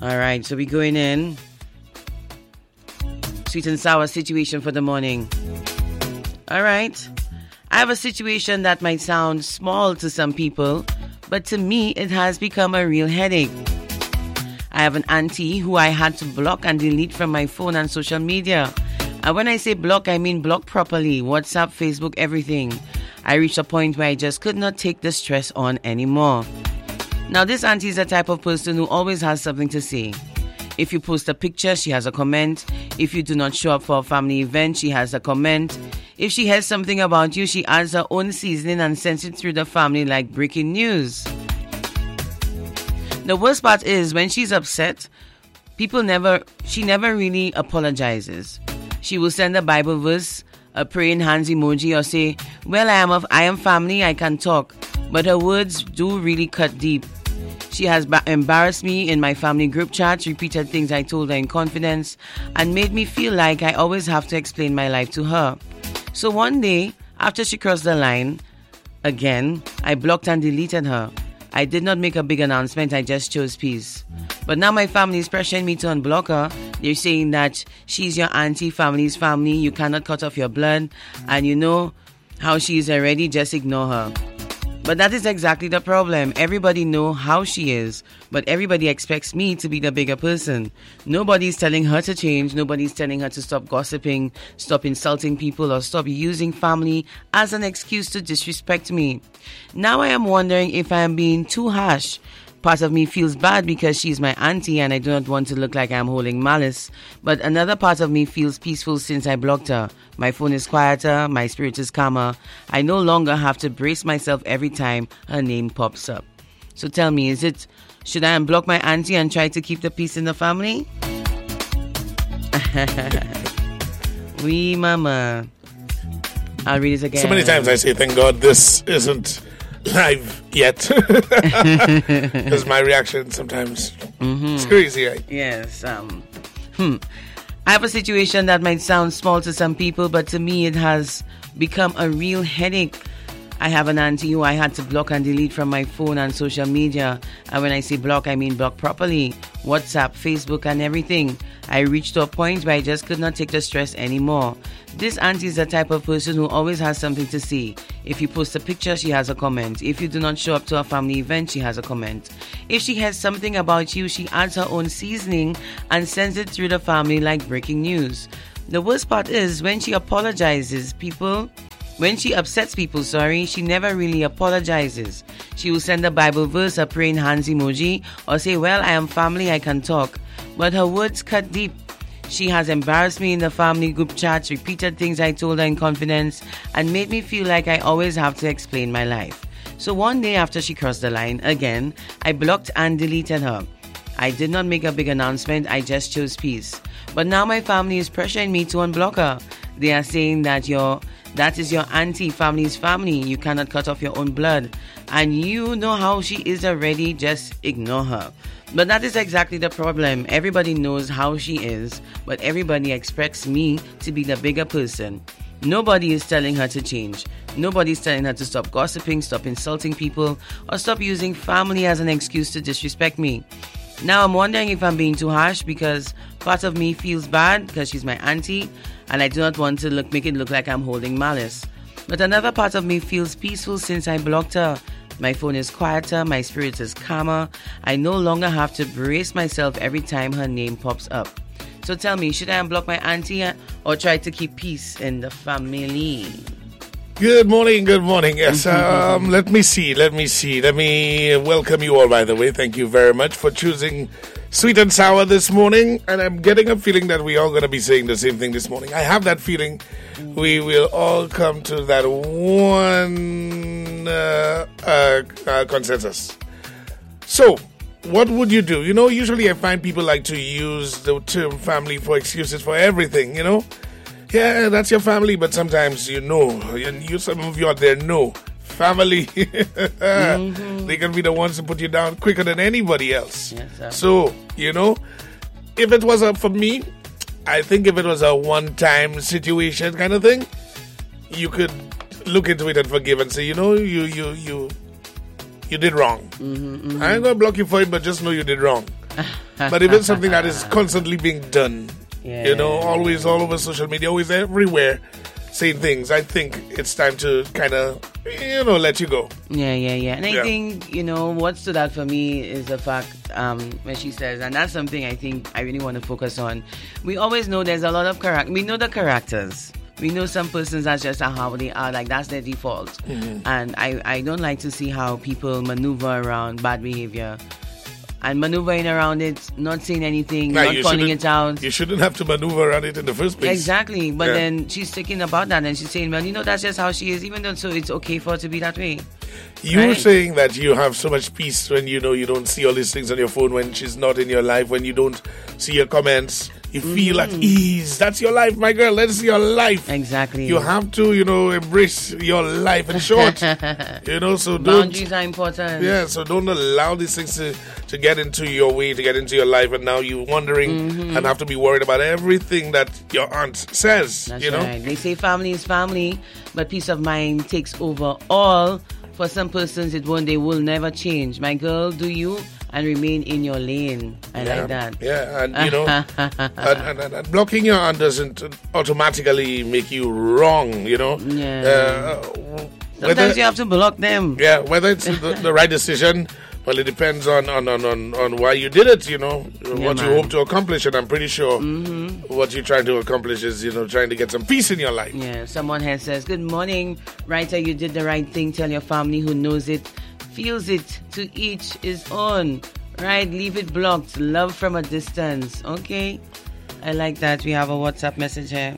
All right, so we're going in. Sweet and sour situation for the morning. All right. I have a situation that might sound small to some people, but to me, it has become a real headache. I have an auntie who I had to block and delete from my phone and social media. And when I say block, I mean block properly. WhatsApp, Facebook, everything. I reached a point where I just could not take the stress on anymore. Now, this auntie is the type of person who always has something to say. If you post a picture, she has a comment. If you do not show up for a family event, she has a comment. If she has something about you, she adds her own seasoning and sends it through the family like breaking news. The worst part is when she's upset, she never really apologizes. She will send a Bible verse, a praying hands emoji, or say, well, I am family, I can talk. But her words do really cut deep. She has embarrassed me in my family group chats, repeated things I told her in confidence, and made me feel like I always have to explain my life to her. So one day, after she crossed the line, again, I blocked and deleted her. I did not make a big announcement, I just chose peace. But now my family is pressuring me to unblock her. They're saying that she's your auntie, family's family, you cannot cut off your blood, and you know how she is already, just ignore her. But that is exactly the problem. Everybody knows how she is, but everybody expects me to be the bigger person. Nobody's telling her to change. Nobody's telling her to stop gossiping, stop insulting people, or stop using family as an excuse to disrespect me. Now I am wondering if I am being too harsh. Part of me feels bad because she's my auntie and I do not want to look like I'm holding malice. But another part of me feels peaceful since I blocked her. My phone is quieter, my spirit is calmer. I no longer have to brace myself every time her name pops up. So tell me, should I unblock my auntie and try to keep the peace in the family? Oui, mama. I'll read it again. So many times I say, thank God this isn't live yet. Because my reaction sometimes it's crazy, right? Yes. I have a situation that might sound small to some people, but to me it has become a real headache. I have an auntie who I had to block and delete from my phone and social media. And when I say block, I mean block properly. WhatsApp, Facebook, and everything. I reached to a point where I just could not take the stress anymore. This auntie is the type of person who always has something to say. If you post a picture, she has a comment. If you do not show up to a family event, she has a comment. If she has something about you, she adds her own seasoning and sends it through the family like breaking news. The worst part is when she upsets people, she never really apologizes. She will send a Bible verse, a praying hands emoji, or say, well, I am family, I can talk. But her words cut deep. She has embarrassed me in the family group chats, repeated things I told her in confidence, and made me feel like I always have to explain my life. So one day after she crossed the line, again, I blocked and deleted her. I did not make a big announcement, I just chose peace. But now my family is pressuring me to unblock her. They are saying that is your auntie, family's family. You cannot cut off your own blood. And you know how she is already, just ignore her. But that is exactly the problem. Everybody knows how she is, but everybody expects me to be the bigger person. Nobody is telling her to change. Nobody's telling her to stop gossiping, stop insulting people, or stop using family as an excuse to disrespect me. Now I'm wondering if I'm being too harsh because part of me feels bad because she's my auntie and I do not want to make it look like I'm holding malice. But another part of me feels peaceful since I blocked her. My phone is quieter, my spirit is calmer. I no longer have to brace myself every time her name pops up. So tell me, should I unblock my auntie or try to keep peace in the family? Good morning. Yes, let me see. Let me welcome you all, by the way. Thank you very much for choosing Sweet and Sour this morning. And I'm getting a feeling that we're all going to be saying the same thing this morning. I have that feeling we will all come to that one consensus. So, what would you do? Usually I find people like to use the term family for excuses for everything, Yeah, that's your family, but sometimes some of you out there know family. They can be the ones to put you down quicker than anybody else. Yes, so, if it was for me, I think if it was a one-time situation kind of thing, you could look into it and forgive and say, you did wrong. I ain't gonna block you for it, but just know you did wrong. But if it's something that is constantly being done, Yeah. always all over social media, always everywhere, saying things, I think it's time to kind of, let you go. Yeah. And I Yeah. think, what stood out for me is the fact when she says, and that's something I think I really want to focus on. We always know there's a lot of character. We know the characters. We know some persons that's just how they are, like that's their default. Mm-hmm. And I don't like to see how people maneuver around bad behavior. And maneuvering around it, not saying anything, Nah, not you calling shouldn't- it out. You shouldn't have to maneuver around it in the first place. Exactly. But Yeah. then she's thinking about that and she's saying, well, that's just how she is, even though so it's okay for her to be that way. You're Right. saying that you have so much peace when you don't see all these things on your phone, when she's not in your life, when you don't see her comments. You feel at ease. That's your life, my girl. That's your life. Exactly. You have to, embrace your life in short. So don't. Boundaries are important. Yeah, so don't allow these things to get into your way, to get into your life, and now you're wondering and have to be worried about everything that your aunt says. That's right. They say family is family, but peace of mind takes over all. For some persons, they will never change. My girl, do you and remain in your lane. I like that. Yeah, and and blocking your aunt doesn't automatically make you wrong. Yeah. Whether, Sometimes you have to block them. yeah, whether it's the right decision. Well, it depends on why you did it, what you man. hope to accomplish. And I'm pretty sure what you're trying to accomplish is, trying to get some peace in your life. Yeah, someone here says, good morning, writer, you did the right thing. Tell your family who knows it, feels it, to each his own. Right, leave it blocked. Love from a distance. Okay, I like that. We have a WhatsApp message here.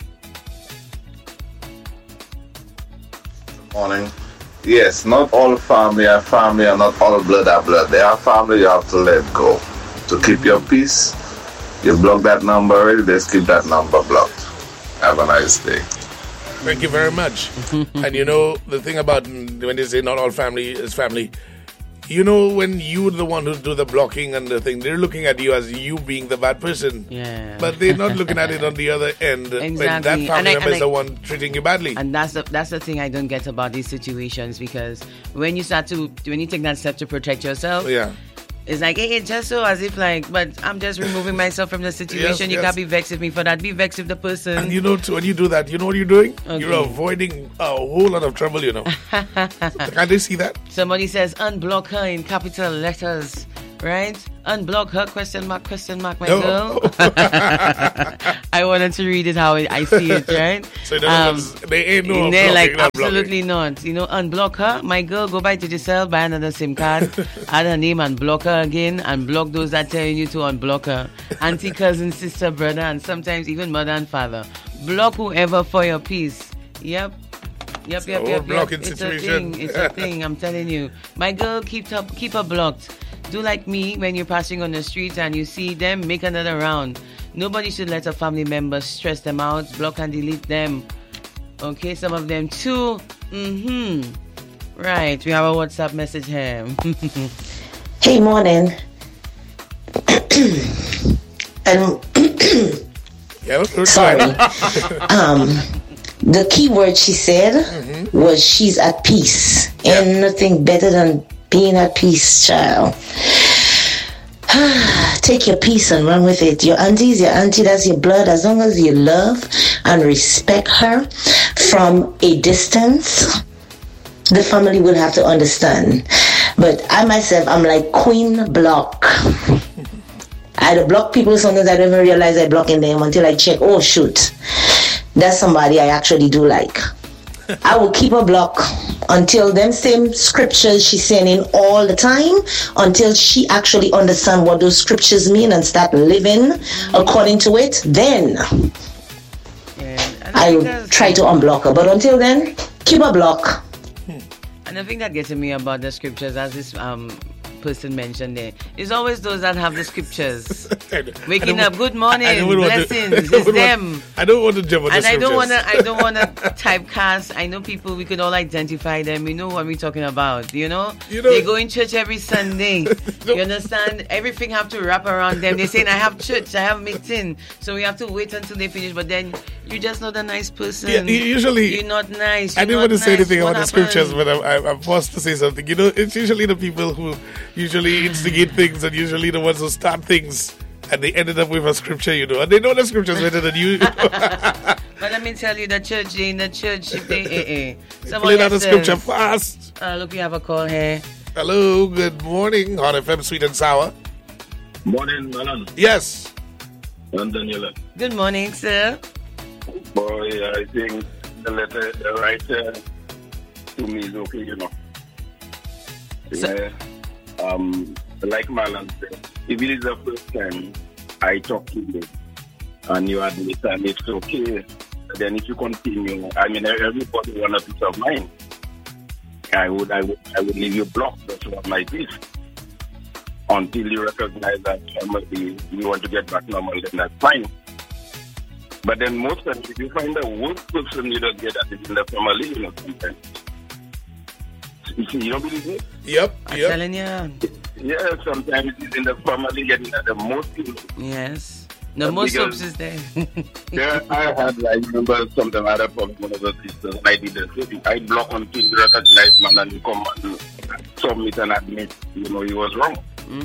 Morning. Yes, not all family are family and not all blood are blood. They are family, you have to let go. To keep your peace, you block that number already, just keep that number blocked. Have a nice day. Thank you very much. And the thing about when they say not all family is family, when you're the one who do the blocking and the thing, they're looking at you as you being the bad person. Yeah. But they're not looking at it on the other end. When that Exactly. family member is the one treating you badly. And that's the thing I don't get about these situations, because when you take that step to protect yourself, Yeah. it's like, hey, it's just so as if but I'm just removing myself from the situation. You yes. can't be vexed with me for that. Be vexed with the person. And when you do that, you know what you're doing? Okay. You're avoiding a whole lot of trouble, Can't they see that? Somebody says unblock her in capital letters, right? Unblock her, question mark, my No. girl. I wanted to read it how I see it, right? So in other words, they ain't no they're blocking, like, not blocking. absolutely not. Unblock her, my girl, go buy Digicel, buy another SIM card, add her name and block her again, and block those that telling you to unblock her. Auntie, cousin, sister, brother, and sometimes even mother and father. Block whoever for your peace. Yep. a whole blocking It's situation. It's a thing, I'm telling you. My girl, keep her blocked. Do like me when you're passing on the street and you see them, make another round. Nobody should let a family member stress them out. Block and delete them. Okay, some of them too. Right, we have a WhatsApp message here. Hey, morning. Yeah, Sorry. The key word she said was she's at peace. Ain't nothing better than being at peace, child. Take your peace and run with it. Your auntie's your auntie, that's your blood. As long as you love and respect her from a distance, the family will have to understand. But I myself, I'm like Queen Block. I block people sometimes I don't even realize I'm blocking them until I check, oh shoot, that's somebody I actually do like. I will keep a block until them same scriptures she's saying all the time, until she actually understand what those scriptures mean and start living according to it. Then I will try to unblock her. But until then, keep a block. And the thing that gets me about the scriptures, as this person mentioned there, is always those that have the scriptures. Waking up, good morning, blessings, it's them. I don't want to jump on the And I scriptures. don't want to typecast. I know people, we could all identify them. We know what we're talking about, They go in church every Sunday. You understand? Everything have to wrap around them. They're saying, I have church, I have meeting. So we have to wait until they finish. But then you're just not a nice person. Yeah, usually you're not nice. I didn't want to say anything about the What scriptures, happened? but I'm forced to say something. It's usually the people who, usually instigate things and usually the ones who start things. And they ended up with a scripture, and they know the scripture's better than you. But let me tell you, the church, they in the church, they Play that scripture fast. Look, we have a call here. Hello, good morning. Hot FM, Sweet and Sour. Morning, Alan. Yes. And Daniela. Good morning, sir. Boy, I think the writer to me is okay, So, like Marlon said, if it is the first time I talk to you and you admit and it's okay, then if you continue, everybody want a piece of mind. I would leave you blocked. That's what my piece. Until you recognize that you want to get back normal, then that's fine. But then most times, if you find the worst person you don't get at is in the family, sometimes. You don't believe me? Yep. I'm telling you. Yeah, sometimes it's in the family getting at the most. Yes. The most hopes is there. Yeah, I remember something I had a problem with one of the sisters, and I did the same. I block until you recognize man and you come and submit and admit, he was wrong.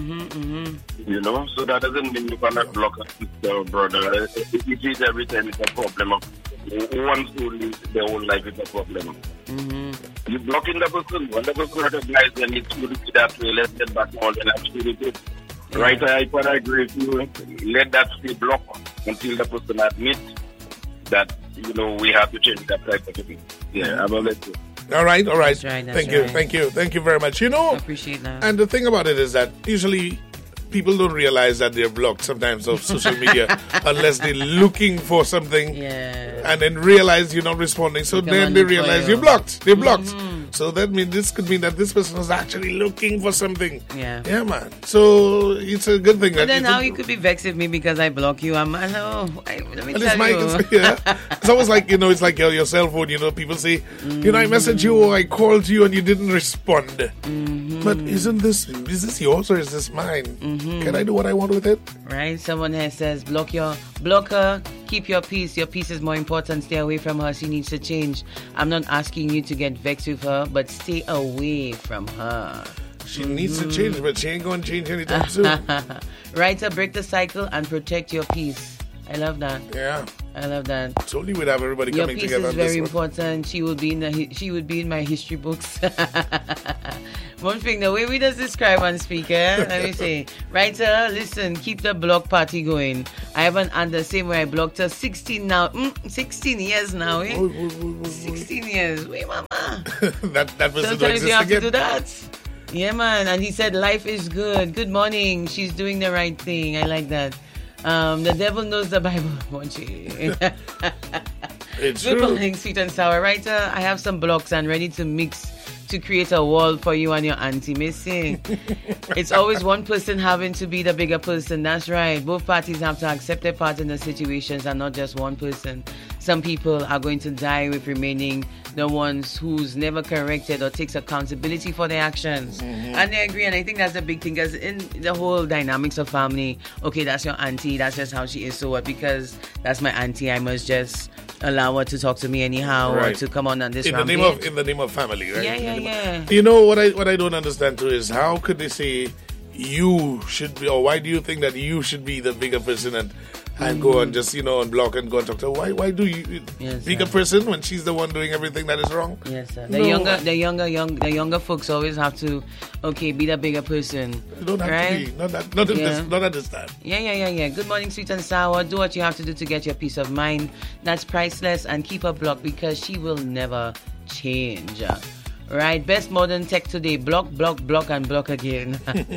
So that doesn't mean you cannot block a sister or brother. If it is every time it's a problem of one who lives their whole life is a problem. You blocking the person, when the person recognizes and it's good to that way, let's get back on and actually do it. Right, I agree with you. Let that stay blocked until the person admits that, we have to change that type of thing. Yeah, I will let you. All right. That's right. Thank you very much. I appreciate that. And the thing about it is that usually people don't realize that they're blocked sometimes of social media unless they're looking for something and then realize you're not responding. So then they realize you're blocked. They're blocked. So this could mean that this person was actually looking for something. Yeah, man. So it's a good thing. But then now you could be vexed with me because I block you. Let me tell you. It's almost like, it's like your cell phone. People say, I messaged you or I called you and you didn't respond. But is this yours or is this mine? Can I do what I want with it? Right. Someone here says, block her, keep your peace. Your peace is more important. Stay away from her. She needs to change. I'm not asking you to get vexed with her, but stay away from her. She needs to change, but she ain't going to change anytime soon. Writer, break the cycle and protect your peace. I love that. Yeah. I love that. Totally would have everybody coming together. Your piece is very important. She would be in my history books. One thing, the way we just describe on speaker, let me say, writer, listen, keep the block party going. I haven't under the same way I blocked her 16 years now, eh? 16 years. Wait, mama. that was sometimes you have to do that. Yeah, man. And he said, life is good. Good morning. She's doing the right thing. I like that. The devil knows the Bible, won't you? It's Good true. morning, Sweet and Sour. Writer, I have some blocks and ready to mix to create a wall for you and your auntie. Missing. It's always one person having to be the bigger person. That's right. Both parties have to accept their part in the situations and not just one person. Some people are going to die with remaining the ones who's never corrected or takes accountability for their actions. And they agree, and I think that's the big thing, because in the whole dynamics of family, okay, that's your auntie, that's just how she is, so what? Because that's my auntie, I must just allow her to talk to me anyhow or to come on this rampage. In the name of family, right? Yeah. You know what I don't understand too is how could they say you should be, or why do you think that you should be the bigger person and go and just unblock and go and talk to her? Why do you bigger person when she's the one doing everything that is wrong? Yes, sir. The younger folks always have to be the bigger person. You don't have to be not at this time. Yeah. Good morning, Sweet and Sour. Do what you have to do to get your peace of mind. That's priceless, and keep her blocked because she will never change. Right, best modern tech today. Block, and block again.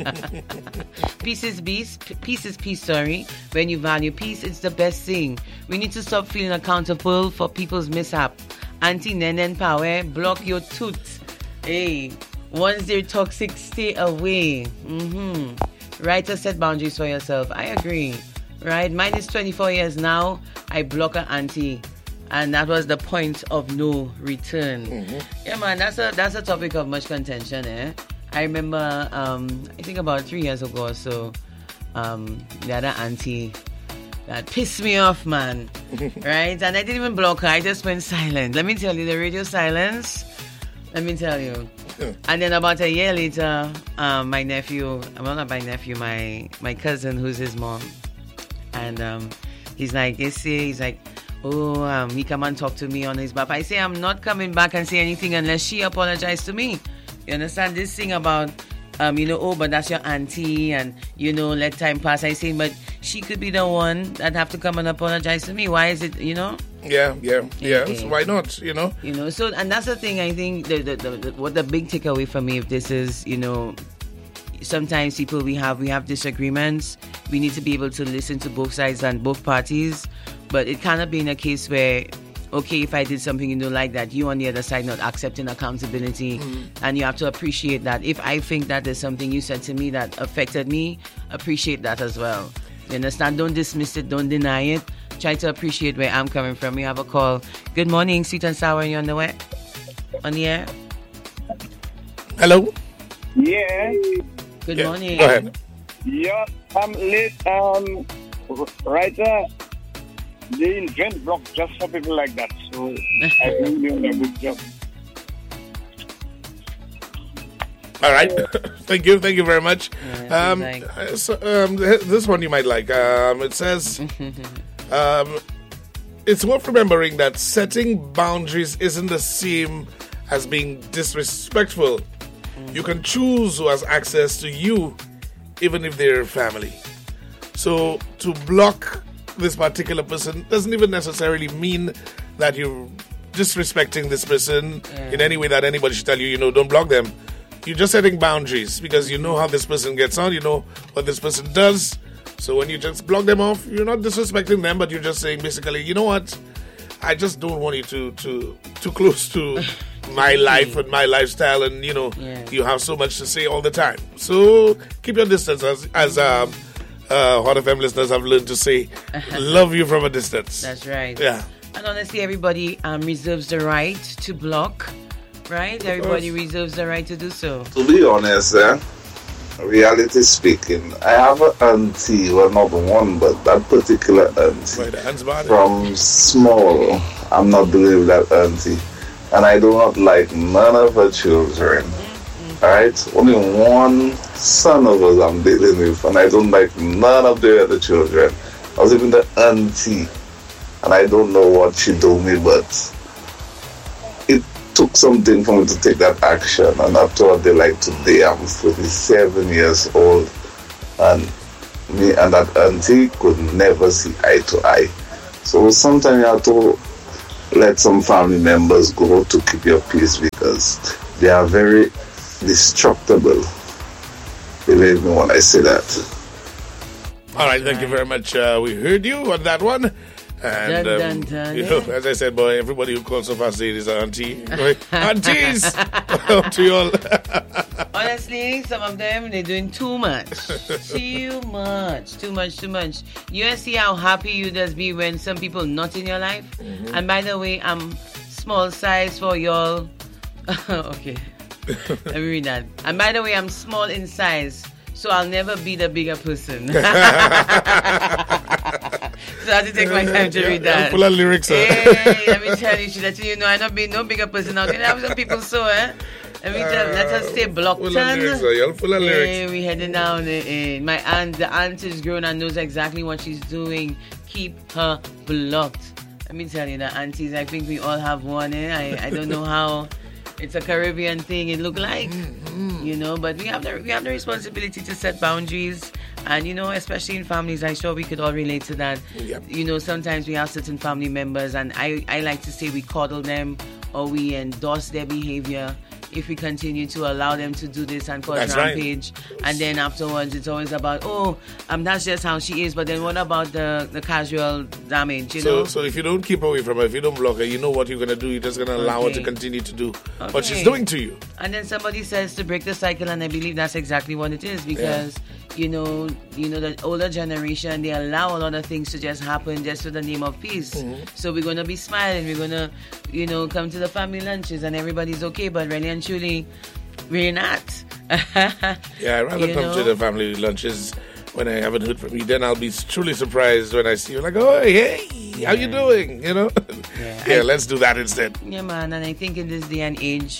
Peace is peace, sorry. When you value peace, it's the best thing. We need to stop feeling accountable for people's mishap. Auntie Nenen Power, block your tooth. Hey, once they're toxic, stay away. Writer, set boundaries for yourself. I agree. Right, mine is 24 years now. I block her auntie. And that was the point of no return. Yeah, man, that's a topic of much contention, eh? I remember, I think about 3 years ago or so, the other auntie that pissed me off, man. Right? And I didn't even block her. I just went silent. Let me tell you, the radio silence, let me tell you. And then about a year later, my nephew, well, not my nephew, my cousin, who's his mom, and he's like, oh, he come and talk to me on his behalf. I say, I'm not coming back and say anything unless she apologized to me. You understand this thing about, but that's your auntie and, let time pass. I say, but she could be the one that have to come and apologize to me. Why is it, Yeah. Okay. So why not, So, and that's the thing, I think, what the big takeaway for me of this is, sometimes people, we have disagreements. We need to be able to listen to both sides and both parties. But it cannot be in a case where, okay, if I did something you don't like that, you on the other side not accepting accountability, and you have to appreciate that. If I think that there's something you said to me that affected me, appreciate that as well. You understand? Don't dismiss it, don't deny it. Try to appreciate where I'm coming from. We have a call. Good morning, Sweet and Sour, you on the way? On the air? Hello? Yeah. Good morning. Go ahead. Yeah, I'm late. Writer, they invent blocks just for people like that. So I think they're doing a good job. All right. Thank you very much. Yeah, This one you might like. It says, it's worth remembering that setting boundaries isn't the same as being disrespectful. You can choose who has access to you, even if they're family. So to block this particular person doesn't even necessarily mean that you're disrespecting this person in any way that anybody should tell you, don't block them. You're just setting boundaries because you know how this person gets on, you know what this person does. So when you just block them off, you're not disrespecting them, but you're just saying basically, you know what? I just don't want you too close to my life and my lifestyle, and you have so much to say all the time. So keep your distance, as Hot FM listeners have learned to say, love you from a distance. That's right. Yeah. And honestly, everybody reserves the right to block, right? Everybody reserves the right to do so. To be honest, reality speaking, I have an auntie, well, not one, but that particular auntie. From small, I'm not dealing with that auntie. And I do not like none of her children. Alright? Only one son of us I'm dealing with, and I don't like none of the other children. I was even the auntie, and I don't know what she told me, but it took something for me to take that action. And after a day like today, I'm 47 years old, and me and that auntie could never see eye to eye. So sometimes you have to let some family members go to keep your peace, because they are very destructible. Believe me when I say that. All right, thank you very much. We heard you on that one. And, Dun, dun, as I said, boy, everybody who calls so fast is an auntie. Right? Aunties! To you all. Honestly, some of them, they're doing too much. Too much. You see how happy you just be when some people not in your life? And by the way, I'm small size for y'all. Okay. Let me read that. And by the way, I'm small in size, so I'll never be the bigger person. So I have to take my time to read that. Full of lyrics. Hey, let me tell you, I not be no bigger person out there. Have some people so, Let us stay blocked. Full of lyrics, y'all. Full of lyrics. Hey, we heading down. My aunt, the aunt is grown and knows exactly what she's doing. Keep her blocked. Let me tell you, the aunties, I think we all have one. I don't know how. It's a Caribbean thing, it look like, but we have the responsibility to set boundaries, and especially in families, I'm sure we could all relate to that. Yep. Sometimes we have certain family members, and I like to say we coddle them or we endorse their behavior if we continue to allow them to do this and cause rampage. Right. And then afterwards it's always about, that's just how she is, but then what about the casual damage, So if you don't keep away from her, if you don't block her, you know what you're going to do. You're just going to allow her to continue to do what she's doing to you. And then somebody says to break the cycle, and I believe that's exactly what it is, because the older generation, they allow a lot of things to just happen just for the name of peace. So we're going to be smiling, we're going to come to the family lunches and everybody's okay, but really and truly we're not. I'd rather come to the family lunches when I haven't heard from you. Then I'll be truly surprised when I see you, like, oh, hey, how you doing? Let's do that instead. Yeah, man. And I think in this day and age,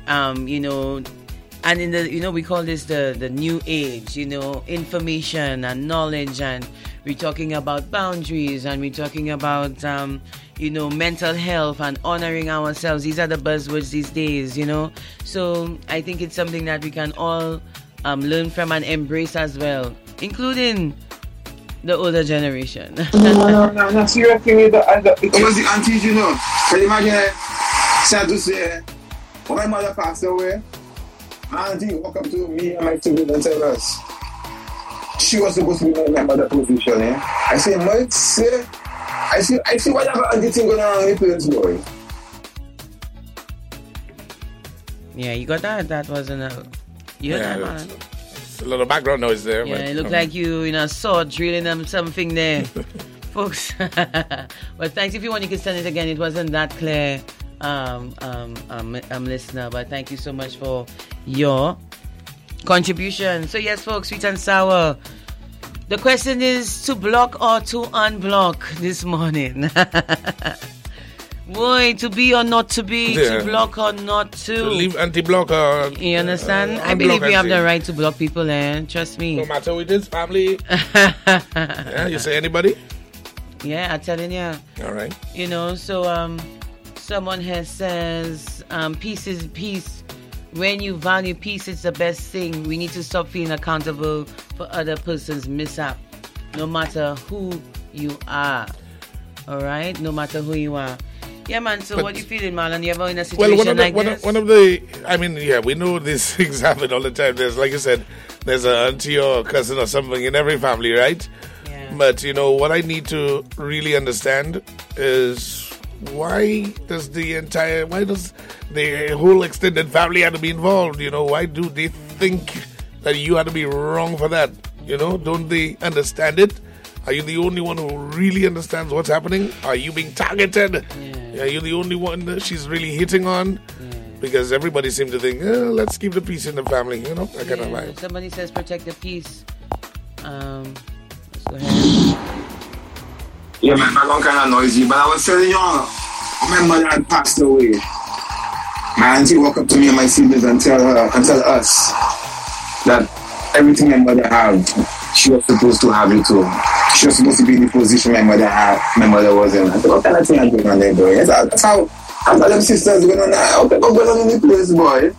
you know, and in the, you know, we call this the new age, you know, information and knowledge, and we're talking about boundaries, and we're talking about, you know, mental health and honoring ourselves. These are the buzzwords these days, you know. So I think it's something that we can all learn from and embrace as well, including the older generation. No, seriously, it was the aunties, you know. Can you imagine, sad to say, when my mother passed away, my auntie walked up to me and my siblings and tell us, she was supposed to be in my mother's position, eh? I say, Mike, say, I see whatever auntie thing going on in the place, boy. Yeah, you got that? That wasn't a... You heard that, man? A lot of background noise there. Yeah, but, it looked like you, in a sword, drilling them something there. Folks. But thanks. If you want, you can send it again. It wasn't that clear, listener. But thank you so much for your contribution. So yes, folks, sweet and sour. The question is to block or to unblock this morning. Boy, to be or not to be, to block or not to. Leave anti-block or... You understand? I believe we have the right to block people, trust me. No matter who it is, family. Yeah, you say anybody? Yeah, I'm telling you. All right. You know, so someone has says, peace is peace. When you value peace, it's the best thing. We need to stop feeling accountable for other person's mishap, no matter who you are. All right? No matter who you are. Yeah, man. So, what are you feeling, Marlon? You ever in a situation this? One of the, I mean, yeah, we know these things happen all the time. There's, like you said, there's an auntie or a cousin or something in every family, right? Yeah. But, you know, what I need to really understand is why does the whole extended family have to be involved? You know, why do they think that you have to be wrong for that? You know, don't they understand it? Are you the only one who really understands what's happening? Are you being targeted? Yeah. Are you the only one that she's really hitting on? Yeah. Because everybody seems to think, let's keep the peace in the family, you know, that kind of vibe. Somebody says protect the peace. Let's go ahead. Yeah, man, my long kind of noisy, but I was telling you, my mother had passed away. My auntie walked up to me and my siblings and tell us that everything my mother had, she was supposed to have it too. She was supposed to be in the position my mother was in. I said, what kind of thing are going on there, boy? That's how them sisters going on there. How people going on in the place, boy?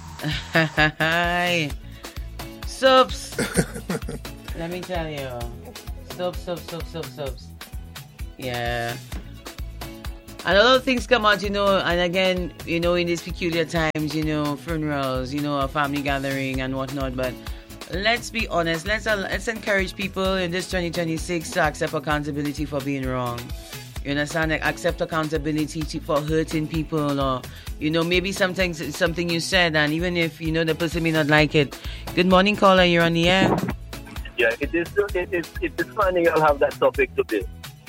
Hi. Subs. Let me tell you. Subs. Yeah. And a lot of things come out, you know, and again, you know, in these peculiar times, you know, funerals, you know, a family gathering and whatnot, but let's be honest. Let's encourage people in this 2026 to accept accountability for being wrong. You understand? Like, accept accountability for hurting people, or, you know, maybe sometimes it's something you said, and even if, you know, the person may not like it. Good morning, caller. You're on the air. Yeah, it is funny you'll have that topic today.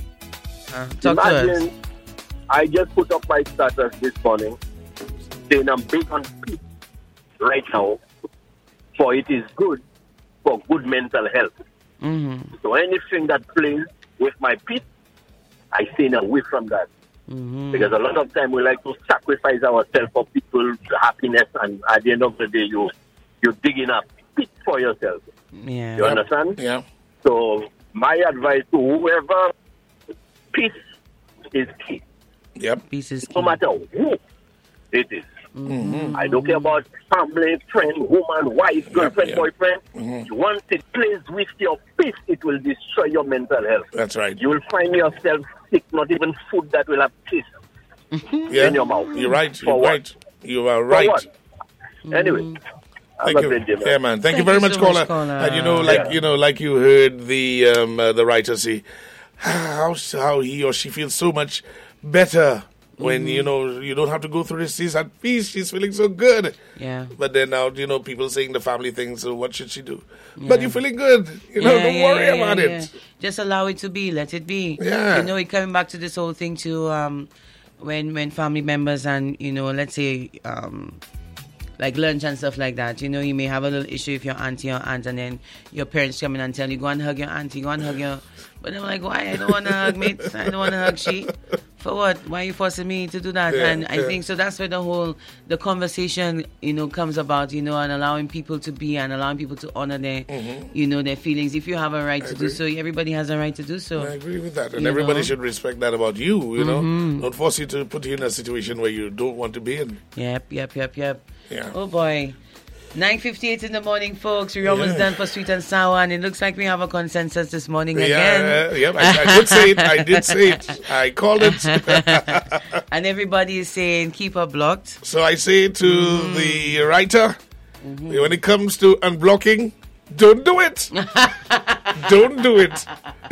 Talk to us. I just put up my status this morning saying I'm big on peace right now, for it is good for good mental health. Mm-hmm. So anything that plays with my peace, I stay away from that. Mm-hmm. Because a lot of time we like to sacrifice ourselves for people's happiness, and at the end of the day, you're digging up pit for yourself. Yeah. You understand? Yeah. So my advice to whoever, peace is key. Yep. Peace is key. No matter who it is. Mm-hmm. I don't care about family, friend, woman, wife, girlfriend, boyfriend. Mm-hmm. Once it plays with your peace, it will destroy your mental health. That's right. You will find yourself sick, not even food that will have taste in your mouth. You're right. For You're what? right. You are right. For what? Anyway. Thank you. Yeah, man. Thank you very much, so caller. much, caller. And like you heard the writer say, how he or she feels so much better when you know you don't have to go through this. She's at peace. She's feeling so good. Yeah. But then now people saying the family thing. So what should she do? Yeah. But you're feeling good. Don't worry about it. Just allow it to be. Let it be. Yeah. You know, it coming back to this whole thing too. When family members and let's say like lunch and stuff like that. You may have a little issue with your auntie or aunt, and then your parents come in and tell you, go and hug your auntie, go and hug your... But I'm like, why? I don't want to hug, mate. I don't want to hug she. For what? Why are you forcing me to do that? And I think so that's where the conversation, comes about, and allowing people to be and allowing people to honor their, their feelings. If you have a right to do so, everybody has a right to do so. I agree with that. And everybody should respect that about you, Don't force you to put you in a situation where you don't want to be in. Yep. Yeah. Oh, boy. 9:58 in the morning, folks. We're almost done for Sweet and Sour, and it looks like we have a consensus this morning again. Yeah, I did say it. I called it. And everybody is saying, keep her blocked. So I say to the writer, when it comes to unblocking, don't do it. Don't do it.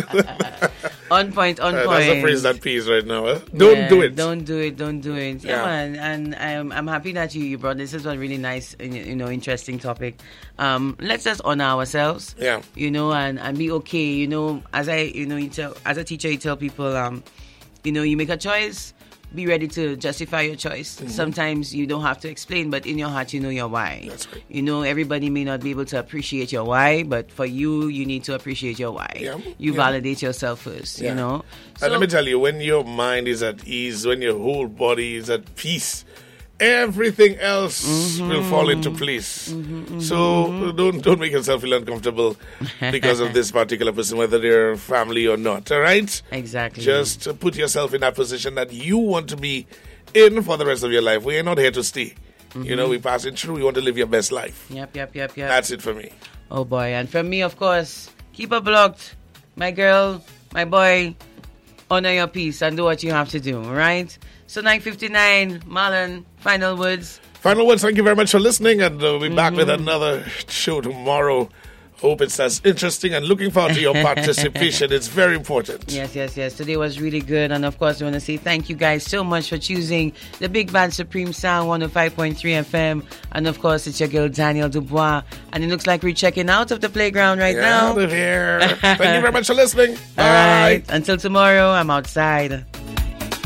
On point. That's the phrase that pays right now. Don't do it. Don't do it. Yeah, man. And I'm happy that you brought this. This is a really nice, interesting topic. Let's just honor ourselves. Yeah. And be okay. As as a teacher, you tell people, you make a choice. Be ready to justify your choice. Sometimes you don't have to explain, but in your heart, you know your why. That's right. Everybody may not be able to appreciate your why, but for you, you need to appreciate your why. Yeah. You validate yourself first, Yeah. So, and let me tell you, when your mind is at ease, when your whole body is at peace, everything else will fall into place. So don't make yourself feel uncomfortable because of this particular person, whether they're family or not. All right? Exactly. Just put yourself in that position that you want to be in for the rest of your life. We are not here to stay. We pass it through. We want to live your best life. Yep. That's it for me. Oh, boy. And from me, of course, keep her blocked. My girl, my boy, honor your peace and do what you have to do, all right? So 9:59, Marlon, final words. Final words, thank you very much for listening, and we'll be back with another show tomorrow. Hope it's as interesting, and looking forward to your participation. It's very important. Yes. Today was really good, and of course, we want to say thank you guys so much for choosing the Big Band Supreme Sound 105.3 FM, and of course, it's your girl Danielle Dubois, and it looks like we're checking out of the playground right now. Out of here. Thank you very much for listening. Bye. All right, until tomorrow, I'm outside.